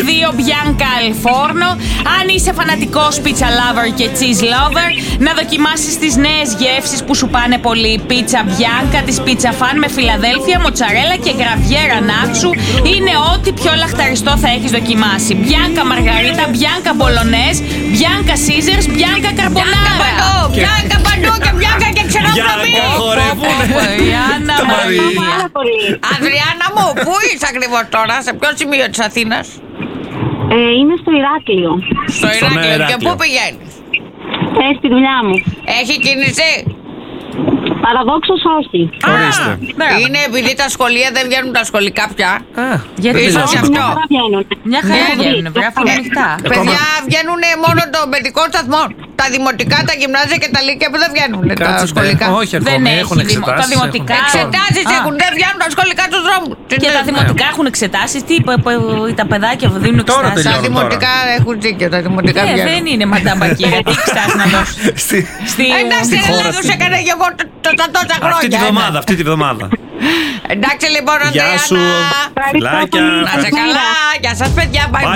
2 Bianca Alforno. Αν είσαι φανατικός pizza lover και cheese lover, να δοκιμάσεις τις νέες γεύσεις που σου πάνε πολύ. Pizza Bianca της Pizza Fan με φιλαδέλφια, μοτσαρέλα και γραβιέρα νάξου. Είναι ό,τι πιο λαχταριστό θα έχεις δοκιμάσει. Bianca Margarita, Bianca Bolognese, Bianca Caesars, Bianca Carbonara. Bianca παντού και Bianca και ξερόφραπη. Αδριάννα μου, πού είσαι ακριβώς τώρα, σε ποιο σημείο της Αθήνας? Είμαι στο Ηράκλειο. Στο Ηράκλειο. Και πού πηγαίνεις? Στη δουλειά μου. Έχει κίνηση? Παραδόξως όχι. Είναι επειδή τα σχολεία δεν βγαίνουν τα σχολικά πια. Γιατί ίσως γι' αυτό. Μια χαρά βγαίνουν, βρέφουν ανοιχτά. Παιδιά, βγαίνουν μόνο των παιδικών σταθμών. Τα δημοτικά, τα γυμνάζια και τα λύκεια που δεν βγαίνουν τα σχολικά. Όχι ακόμα, έχουν εξετάσεις. Τα δημοτικά. Εξετάσεις έχουν, δεν βγαίνουν τα σχολικά τους δρόμους. Και τα δημοτικά έχουν εξετάσεις. Τι, τα παιδάκια δίνουν εξετάσεις. Τα δημοτικά έχουν δίκιο, τα δημοτικά βγαίνουν. Δεν είναι μαντάμπακι, γιατί εξετάσεις να δώσεις. Εντάξει, δεν τους έκανα και εγώ τόσα χρόνια. Αυτή τη βδομάδα. Εντάξει λοιπόν, Ανδριάννα. Γεια σου. Φιλάκια. Να σε καλά. Γεια σας παιδιά.